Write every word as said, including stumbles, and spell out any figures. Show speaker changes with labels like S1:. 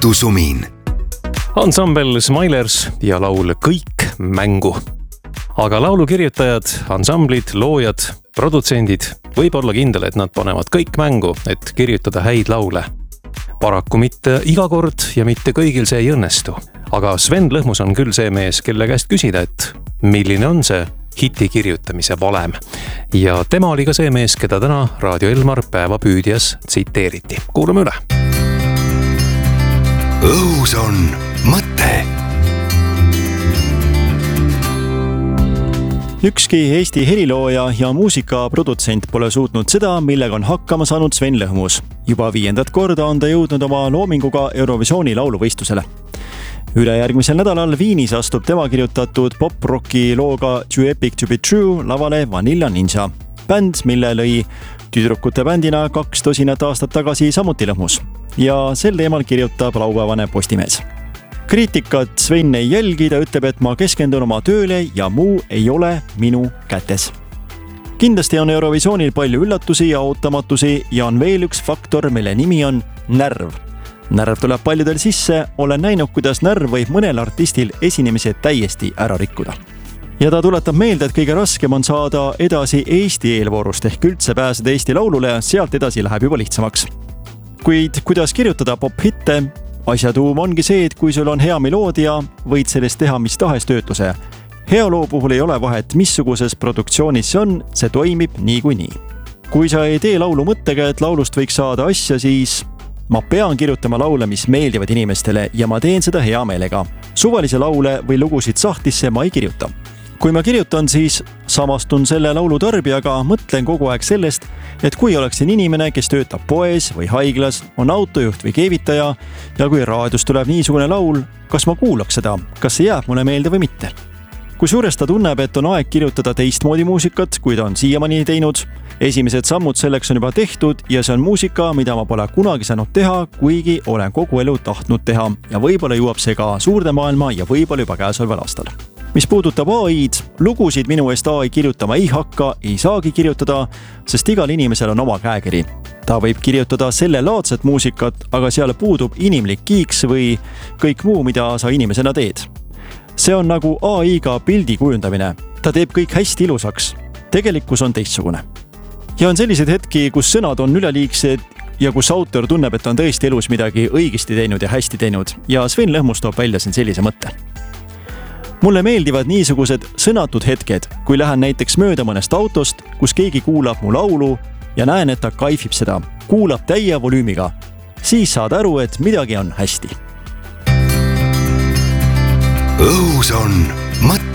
S1: õhtusumin.
S2: Ansambel Smilers ja laul Kõik mängu. Aga laulu kirjutajad, ansamblid, loojad, produtsendid võib olla kindel, et nad panevad kõik mängu, et kirjutada häid laule. Paraku mitte iga kord ja mitte kõigil see ei õnnestu. Aga Sven Lõhmus on küll see mees, kelle käest küsida, et milline on see hiti kirjutamise valem. Ja tema oli ka see mees, keda täna Raadio Elmar päevapüüdjas tsiteeriti. Kuulame üle.
S1: Õhus on mõte.
S3: Ükski Eesti helilooja ja muusikaprodutsent pole suutnud seda, millega on hakkama saanud Sven Lõhmus. Juba viiendat korda on ta jõudnud oma loominguga Eurovisiooni lauluvõistlusele. Ülejärgmisel nädalal Viinis astub tema kirjutatud pop-rocki looga Too Epic to be True lavale Vanilla Ninja. Bänd, mille lõi tüdrukute bändina kaks tosinat aastat tagasi samuti Lõhmus. Ja sel teemal kirjutab laupäevane Postimees. Kriitikat Sven ei jälgi, ta ütleb, et ma keskendun oma tööle ja muu ei ole minu kätes. Kindlasti on Eurovisioonil palju üllatusi ja ootamatusi ja on veel üks faktor, mille nimi on närv. Närv tuleb paljudel sisse, olen näinud, kuidas närv võib mõnel artistil esinemise täiesti ära rikkuda. Ja ta tuletab meelde, et kõige raskem on saada edasi Eesti eelvoorust ehk üldse pääseda Eesti laulule, sealt edasi läheb juba lihtsamaks. Kuid kuidas kirjutada pop-hitte? Asja tuum ongi see, et kui sul on hea meloodia, võid sellest teha mis tahes töötluse. Hea loo puhul ei ole vahet, missuguses produktsioonis see on, see toimib nii kui nii. Kui sa ei tee laulu mõttega, et laulust võiks saada asja, siis ma pean kirjutama laule, mis meeldivad inimestele ja ma teen seda hea meelega. Suvalise laule või lugusid sahtlisse ma ei kirjuta. Kui ma kirjutan, siis samastun selle laulu tarbijaga, mõtlen kogu aeg sellest, et kui oleks siin inimene, kes töötab poes või haiglas, on autojuht või keevitaja ja kui raadios tuleb niisugune laul, kas ma kuulaks seda, kas see jääb mulle meelde või mitte. Kui suures ta tunneb, et on aeg kirjutada teistmoodi muusikat, kui ta on siiamaani teinud, esimesed sammud selleks on juba tehtud ja see on muusika, mida ma pole kunagi saanud teha, kuigi olen kogu elu tahtnud teha ja võib-olla jõuab see ka suurde maailma ja võib-olla juba käesoleval aastal. Mis puudutab A I-d, lugusid minu eest A I kirjutama ei hakka, ei saagi kirjutada, sest igal inimesel on oma käekiri. Ta võib kirjutada selle laadset muusikat, aga seal puudub inimlik kiiks või kõik muu, mida sa inimesena teed. See on nagu A I-ga pildi kujundamine. Ta teeb kõik hästi ilusaks. Tegelikkus on teistsugune. Ja on selliseid hetki, kus sõnad on üleliigsed ja kus autor tunneb, et on tõesti elus midagi õigesti teinud ja hästi teinud. Ja Sven Lõhmus toob välja siin sellise mõtte. Mulle meeldivad niisugused sõnatud hetked, kui lähen näiteks mööda mõnest autost, kus keegi kuulab mu laulu ja näen, et ta kaifib seda, kuulab täie volüümiga. Siis saad aru, et midagi on hästi.
S1: Õhus on mõte.